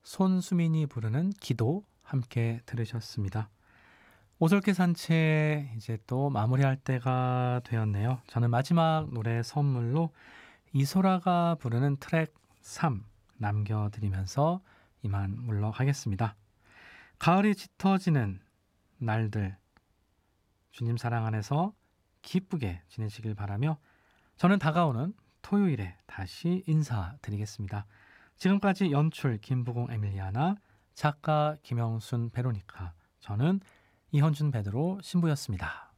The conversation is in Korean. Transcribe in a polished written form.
손수민이 부르는 기도 함께 들으셨습니다. 오솔길 산책 이제 또 마무리할 때가 되었네요. 저는 마지막 노래 선물로 이소라가 부르는 트랙 3 남겨드리면서 이만 물러가겠습니다. 가을이 짙어지는 날들 주님 사랑 안에서 기쁘게 지내시길 바라며 저는 다가오는 토요일에 다시 인사드리겠습니다. 지금까지 연출 김부공 에밀리아나, 작가 김영순 베로니카, 저는 이현준 베드로 신부였습니다.